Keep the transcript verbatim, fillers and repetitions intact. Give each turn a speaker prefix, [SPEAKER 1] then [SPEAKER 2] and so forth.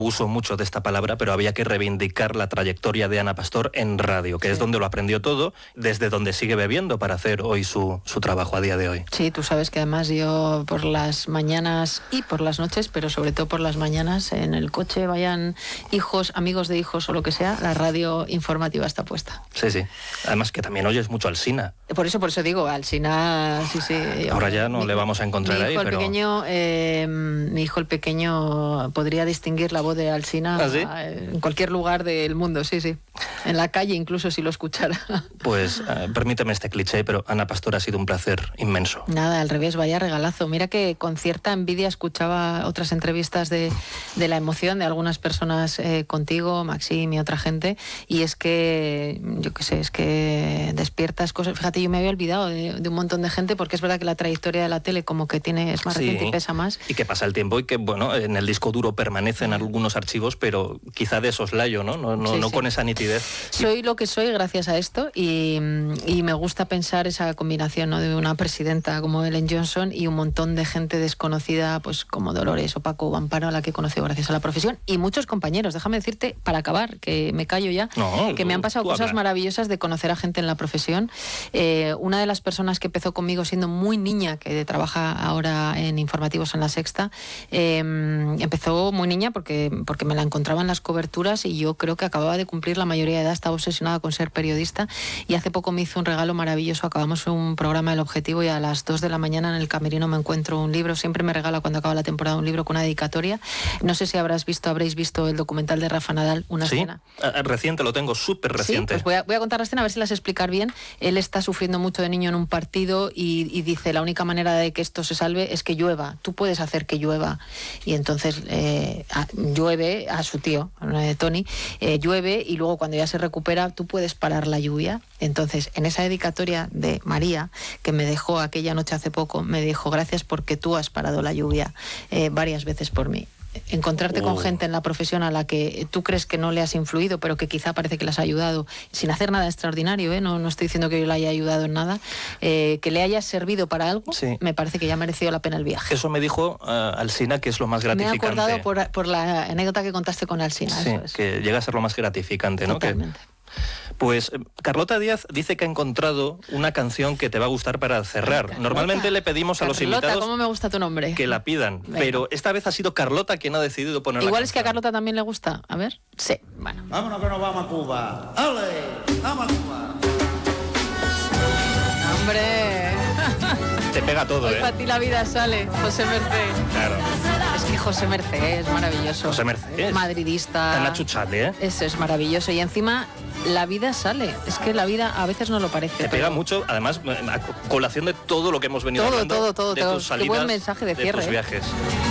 [SPEAKER 1] uso mucho de esta palabra, pero había que reivindicar la trayectoria de Ana Pastor en radio, que sí. es donde lo aprendió todo, desde donde sigue bebiendo para hacer hoy su, su trabajo a día de hoy.
[SPEAKER 2] Sí, tú sabes que además yo por las mañanas y por las noches, pero sobre todo por las mañanas, en el coche vayan hijos, amigos de hijos o lo que sea, la radio informativa está puesta.
[SPEAKER 1] Sí, sí. Además que también oyes mucho Alsina.
[SPEAKER 2] Por eso, por eso digo, Alsina, sí, sí.
[SPEAKER 1] Ahora ya no mi, le vamos a encontrar
[SPEAKER 2] mi
[SPEAKER 1] ahí,
[SPEAKER 2] hijo,
[SPEAKER 1] pero...
[SPEAKER 2] El pequeño, eh, mi hijo el pequeño podría distinguir la voz de Alsina
[SPEAKER 1] ¿Ah, sí?
[SPEAKER 2] en cualquier lugar del mundo, sí, sí. En la calle incluso si lo escuchara.
[SPEAKER 1] Pues eh, permíteme este cliché, pero Ana Pastor ha sido un placer inmenso.
[SPEAKER 2] Nada, al revés, vaya regalazo. Mira que con cierta envidia escuchaba otras entrevistas de, de la emoción de algunas personas eh, contigo, Maxim y otra gente, y es que, yo qué sé, es que despiertas cosas. Fíjate, yo me había olvidado de, de un montón de gente, porque es verdad que la trayectoria de la tele como que tiene es más
[SPEAKER 1] sí,
[SPEAKER 2] reciente y pesa más.
[SPEAKER 1] Y que pasa el tiempo y que, bueno, en el disco duro permanecen algunos archivos, pero quizá de soslayo, ¿no? No, no,
[SPEAKER 2] sí,
[SPEAKER 1] no
[SPEAKER 2] sí.
[SPEAKER 1] con esa nitidez.
[SPEAKER 2] Soy lo que soy gracias a esto y, y me gusta pensar esa combinación, ¿no? De una presidenta como Ellen Johnson y un montón de gente desconocida, pues como Dolores o Paco o Amparo, a la que he conocido gracias a la profesión, y muchos compañeros. Déjame decirte, para acabar, que me callo ya,
[SPEAKER 1] no,
[SPEAKER 2] que me han pasado cosas
[SPEAKER 1] habla. maravillosas
[SPEAKER 2] de conocer a gente en la profesión. Eh, una de las personas que empezó conmigo siendo muy niña, que trabaja ahora en informativos en La Sexta, eh, empezó muy niña porque, porque me la encontraba en las coberturas y yo creo que acababa de cumplir la mayoría de edad, estaba obsesionada con ser periodista y hace poco me hizo un regalo maravilloso. Acabamos un programa El Objetivo y a las dos de la mañana en el camerino me encuentro un libro. Siempre me regala cuando acaba la temporada un libro con una dedicatoria. No sé si habrás visto, habréis visto el documental de Rafa Nadal, Una
[SPEAKER 1] sí,
[SPEAKER 2] escena.
[SPEAKER 1] Reciente, lo tengo súper reciente.
[SPEAKER 2] Sí, pues voy a, voy a contar la escena a ver si las explicar bien. Él está sufriendo mucho de niño en un partido y, y dice, la única manera de que esto se salve es que llueva. Tú puedes hacer que llueva. Y entonces eh, a, llueve a su tío, a Tony, eh, llueve y luego cuando ya se recupera tú puedes parar la lluvia. Entonces, en esa dedicatoria de María, que me dejó aquella noche hace poco, me dijo, gracias porque tú has parado la lluvia eh, varias veces por mí. Encontrarte oh. con gente en la profesión a la que tú crees que no le has influido, pero que quizá parece que le has ayudado, sin hacer nada extraordinario, ¿eh? no, no estoy diciendo que yo le haya ayudado en nada, eh, que le haya servido para algo, sí. me parece que ya ha merecido la pena el viaje.
[SPEAKER 1] Eso me dijo uh, Alsina, que es lo más gratificante.
[SPEAKER 2] Me he acordado por, por la anécdota que contaste con Alsina.
[SPEAKER 1] Sí,
[SPEAKER 2] eso es.
[SPEAKER 1] Que llega a ser lo más gratificante, ¿no?
[SPEAKER 2] Totalmente.
[SPEAKER 1] Que... Pues Carlota Díaz dice que ha encontrado una canción que te va a gustar para cerrar. Carlota. Normalmente le pedimos
[SPEAKER 2] Carlota,
[SPEAKER 1] a los invitados
[SPEAKER 2] ¿cómo me gusta tu nombre?
[SPEAKER 1] que la pidan, Venga. pero esta vez ha sido Carlota quien ha decidido poner
[SPEAKER 2] Igual
[SPEAKER 1] la
[SPEAKER 2] es que a Carlota también le gusta. A ver, sí, bueno.
[SPEAKER 3] Vámonos que nos vamos a Cuba. ¡Ale! ¡Vamos a Cuba!
[SPEAKER 2] ¡Hombre!
[SPEAKER 1] Te pega todo,
[SPEAKER 2] Hoy
[SPEAKER 1] ¿eh?
[SPEAKER 2] para ti la vida sale, José Mercé.
[SPEAKER 1] Claro.
[SPEAKER 2] Es que José Mercé es maravilloso.
[SPEAKER 1] José Mercé es
[SPEAKER 2] madridista.
[SPEAKER 1] Está chuchale, ¿eh?
[SPEAKER 2] Ese es maravilloso. Y encima, la vida sale. Es que la vida a veces no lo parece.
[SPEAKER 1] Te
[SPEAKER 2] pero...
[SPEAKER 1] pega mucho, además, a colación de todo lo que hemos venido
[SPEAKER 2] todo,
[SPEAKER 1] hablando.
[SPEAKER 2] Todo, todo,
[SPEAKER 1] de
[SPEAKER 2] todo.
[SPEAKER 1] tus salidas,
[SPEAKER 2] Qué buen mensaje de cierre.
[SPEAKER 1] De tus viajes.